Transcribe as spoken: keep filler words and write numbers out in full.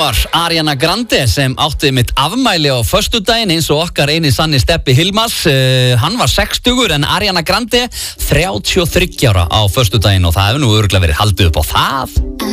var Ariana Grande sem átti mitt afmæli á föstudaginn eins og okkar eini sanni Steppi Hilmars. Uh, hann var sextugur en Ariana Grande þrjátíu og þriggja ára á föstudaginn og það hefur nú örugglega verið haldið upp á það.